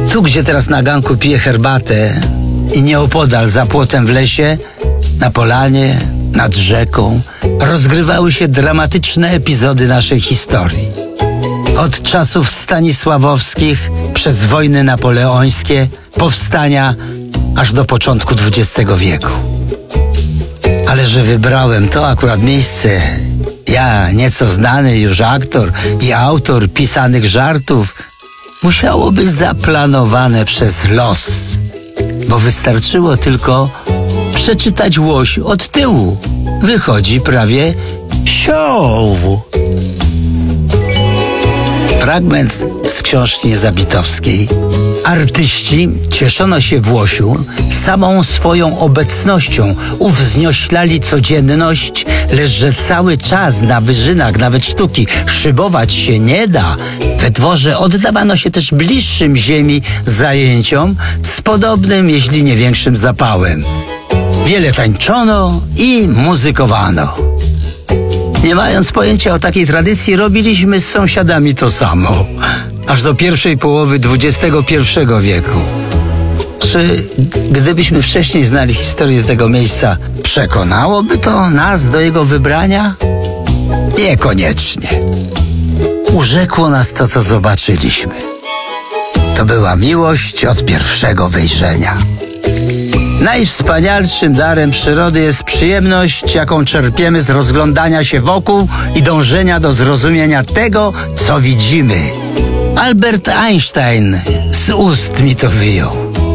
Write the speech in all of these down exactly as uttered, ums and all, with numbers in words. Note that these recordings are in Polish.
Tu, gdzie teraz na ganku piję herbatę i nieopodal za płotem w lesie, na polanie, nad rzeką, rozgrywały się dramatyczne epizody naszej historii. Od czasów stanisławowskich, przez wojny napoleońskie, powstania, aż do początku dwudziestego wieku. Ale że wybrałem to akurat miejsce, ja, nieco znany już aktor i autor pisanych żartów, musiało być zaplanowane przez los, bo wystarczyło tylko przeczytać łoś od tyłu. Wychodzi prawie sioł. Fragment z książki niezabitowskiej. Artyści cieszono się w łosiu samą swoją obecnością, uwznioślali codzienność, lecz że cały czas na wyżynach, nawet sztuki, szybować się nie da. We dworze oddawano się też bliższym ziemi zajęciom z podobnym, jeśli nie większym zapałem. Wiele tańczono i muzykowano. Nie mając pojęcia o takiej tradycji, robiliśmy z sąsiadami to samo, aż do pierwszej połowy dwudziestego pierwszego wieku. Czy gdybyśmy wcześniej znali historię tego miejsca, przekonałoby to nas do jego wybrania? Niekoniecznie. Urzekło nas to, co zobaczyliśmy. To była miłość od pierwszego wejrzenia. Najwspanialszym darem przyrody jest przyjemność, jaką czerpiemy z rozglądania się wokół i dążenia do zrozumienia tego, co widzimy. Albert Einstein z ust mi to wyjął.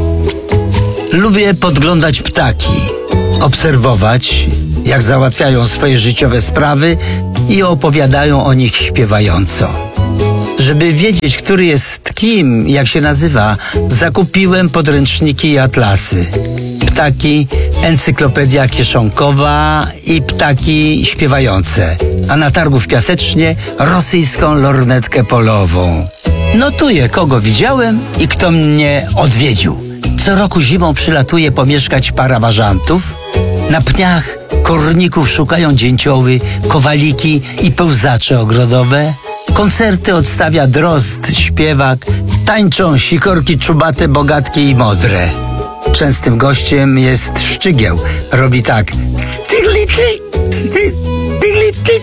Lubię podglądać ptaki, obserwować, jak załatwiają swoje życiowe sprawy i opowiadają o nich śpiewająco. Żeby wiedzieć, który jest kim, jak się nazywa, zakupiłem podręczniki i atlasy. Ptaki, encyklopedia kieszonkowa i ptaki śpiewające, a na targu w Piasecznie rosyjską lornetkę polową. Notuję, kogo widziałem i kto mnie odwiedził. Co roku zimą przylatuje pomieszkać para warzantów. Na pniach korników szukają dzięcioły, kowaliki i pełzacze ogrodowe. Koncerty odstawia drozd, śpiewak, tańczą sikorki czubate, bogatkie i modre. Częstym gościem jest szczygieł. Robi tak. Styglity, styglity.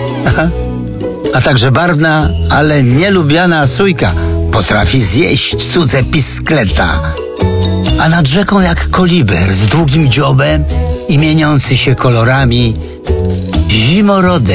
A także barwna, ale nielubiana sójka. Potrafi zjeść cudze piskleta. A nad rzeką jak koliber z długim dziobem i mieniący się kolorami zimorodek.